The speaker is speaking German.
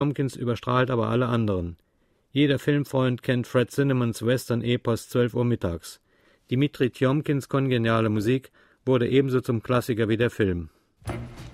Tompkins überstrahlt aber alle anderen. Jeder Filmfreund kennt Fred Zinnemans Western-Epos 12 Uhr mittags. Dimitri Tjomkins kongeniale Musik wurde ebenso zum Klassiker wie der Film.